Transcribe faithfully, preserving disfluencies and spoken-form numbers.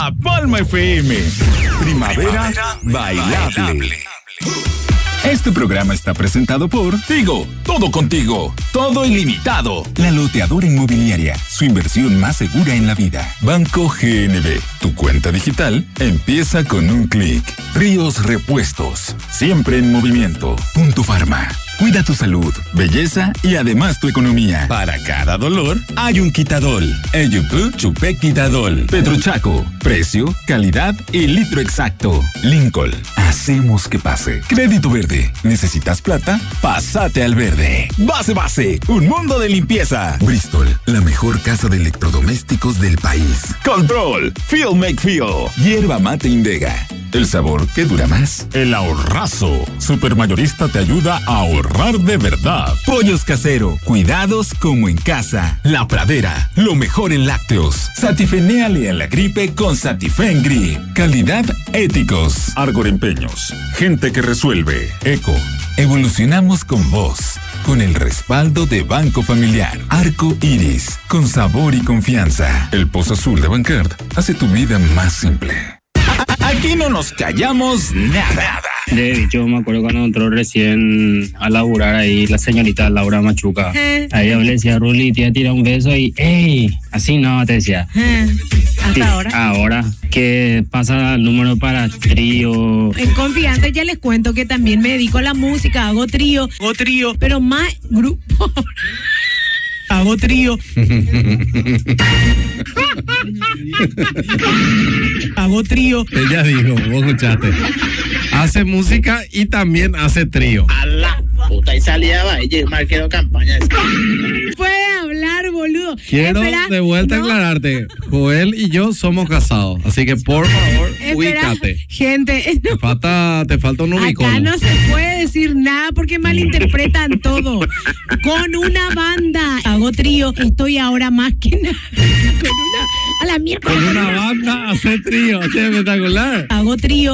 a Palma F M. Primavera, Primavera bailable. bailable. Este programa está presentado por Tigo. Todo contigo. Todo ilimitado. La loteadora inmobiliaria. Su inversión más segura en la vida. Banco G N B. Tu cuenta digital empieza con un clic. Ríos Repuestos. Siempre en movimiento. Punto Farma. Cuida tu salud, belleza y además tu economía. Para cada dolor, hay un Quitadol. Eyupu Chupé Quitadol. Petrochaco. Precio, calidad y litro exacto. Lincoln. Hacemos que pase. Crédito Verde. ¿Necesitas plata? Pásate al verde. Base Base. Un mundo de limpieza. Bristol. La mejor casa de electrodomésticos del país. Control. Feel Make Feel. Hierba mate Indega. El sabor que dura más. El ahorrazo. Supermayorista te ayuda a ahorrar de verdad. Pollos Casero. Cuidados como en casa. La Pradera. Lo mejor en lácteos. Satifenéale a la gripe con Satifen Grip. Calidad éticos. Argor Empeños. Gente que resuelve. Eco. Evolucionamos con vos. Con el respaldo de Banco Familiar. Arco Iris. Con sabor y confianza. El Pozo Azul de Bancard hace tu vida más simple. Aquí no nos callamos nada. De, yo me acuerdo cuando entró recién a laburar ahí la señorita Laura Machuca. Eh. Ahí yo le decía, Ruli, tía, tira un beso y ¡ey! Así no, te decía. Eh. ¿Hasta sí, ahora? Ahora, que pasa el número para trío. En confianza ya les cuento que también me dedico a la música, hago trío. Hago trío. Pero más grupo. Hago trío. Hago trío. Ella dijo, vos escuchaste. Hace música y también hace trío. A la puta, y salía ella, marquero campaña. Puede hablar, boludo. Quiero Espera, de vuelta no. aclararte. Joel y yo somos casados. Así que por favor, Espera, ubícate. gente, no. Te falta, te falta un ubicono. Acá no se puede decir nada porque malinterpretan todo. Con una banda hago trío, estoy ahora más que nada. Con una, a la mierda. Con una banda hace trío, así espectacular. Hago trío.